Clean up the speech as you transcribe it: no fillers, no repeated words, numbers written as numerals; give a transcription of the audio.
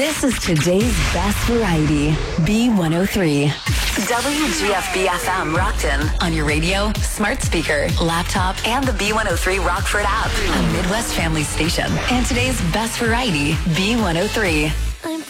This is today's best variety, B103. WGFB-FM Rockton on your radio, smart speaker, laptop, and the B103 Rockford app. A Midwest family station. And today's best variety, B103.